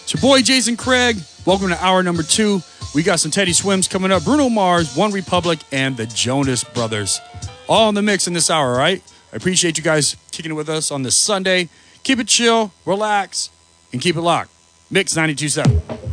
It's your boy, Jason Craig. Welcome to hour number 2. We got some Teddy Swims coming up, Bruno Mars, One Republic, and the Jonas Brothers. All in the mix in this hour, all right? I appreciate you guys kicking it with us on this Sunday. Keep it chill, relax, and keep it locked. Mix 92.7.